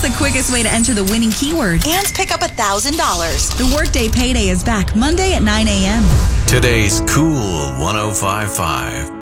the quickest way to enter the winning keyword And pick up $1,000. The Workday Payday is back Monday at 9 a.m. Today's Cool 105.5.